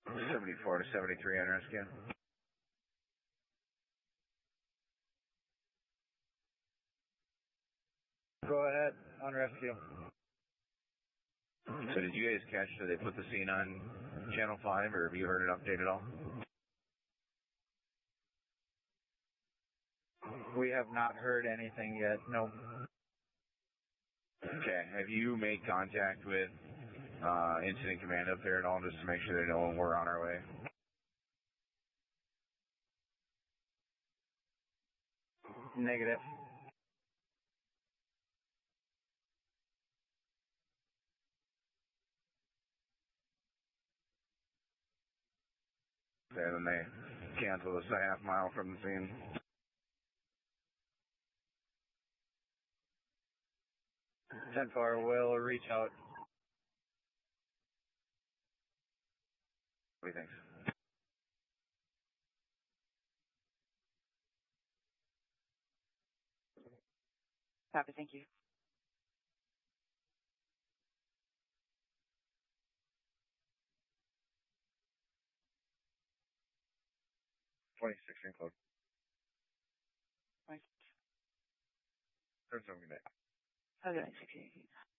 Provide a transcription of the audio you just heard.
74 to 73 on rescue. Go ahead on rescue. So did you guys catch that they put the scene on Channel 5, or have you heard an update at all? We have not heard anything yet, no. Okay, have you made contact with Incident Command up there at all, just to make sure they know when we're on our way? Negative. And then they cancel us a half mile from the scene. Tenfar will reach out. What do you think? Copy, thank you. 26 in code. Right. Turn something back. Okay, 68.